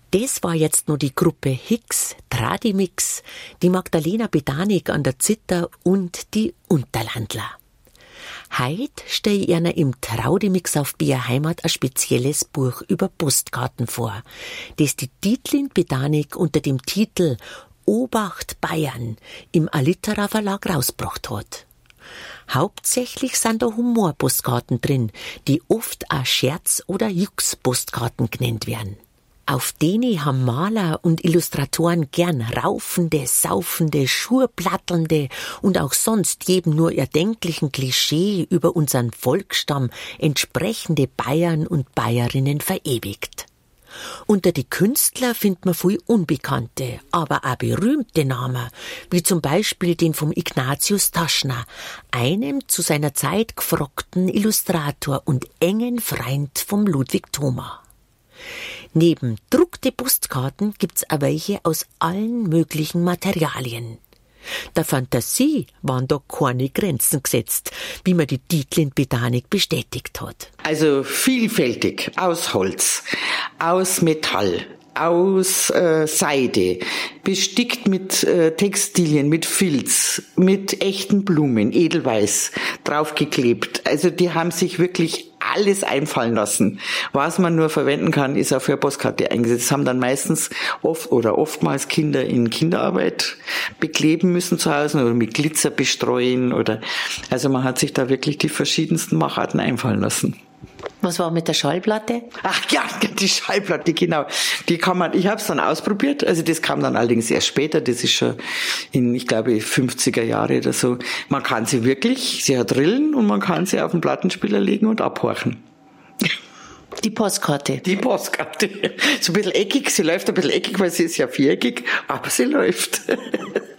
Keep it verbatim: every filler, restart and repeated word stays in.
Das war jetzt nur die Gruppe Hicks, Tradimix, die Magdalena Bedanik an der Zither und die Unterlandler. Heut stelle ich Ihnen im Traudimix auf Bier Heimat ein spezielles Buch über Postkarten vor, das die Dietlin Bedanik unter dem Titel Obacht Bayern im Alitera Verlag rausgebracht hat. Hauptsächlich sind da Humorpostkarten drin, die oft auch Scherz- oder Jux-Postkarten genannt werden. Auf denen haben Maler und Illustratoren gern raufende, saufende, schurplattelnde und auch sonst jedem nur erdenklichen Klischee über unseren Volksstamm entsprechende Bayern und Bayerinnen verewigt. Unter die Künstler findet man viel unbekannte, aber auch berühmte Namen, wie zum Beispiel den vom Ignatius Taschner, einem zu seiner Zeit gefragten Illustrator und engen Freund vom Ludwig Thoma. Neben druckte Postkarten gibt's auch welche aus allen möglichen Materialien. Der Fantasie waren da keine Grenzen gesetzt, wie mir die Dietlin Bedanik bestätigt hat. Also vielfältig, aus Holz, aus Metall, aus äh, Seide, bestickt mit äh, Textilien, mit Filz, mit echten Blumen, edelweiß, draufgeklebt. Also die haben sich wirklich alles einfallen lassen. Was man nur verwenden kann, ist auch für eine Postkarte eingesetzt. Das haben dann meistens oft oder oftmals Kinder in Kinderarbeit bekleben müssen zu Hause oder mit Glitzer bestreuen oder, also man hat sich da wirklich die verschiedensten Macharten einfallen lassen. Was war mit der Schallplatte? Ach ja, die Schallplatte, genau. Die kann man, ich habe es dann ausprobiert, also das kam dann allerdings erst später, das ist schon in, ich glaube, fünfziger Jahre oder so. Man kann sie wirklich, sie hat Rillen und man kann sie auf den Plattenspieler legen und abhorchen. Die Postkarte. Die Postkarte. So ein bisschen eckig, sie läuft ein bisschen eckig, weil sie ist ja viereckig, aber sie läuft.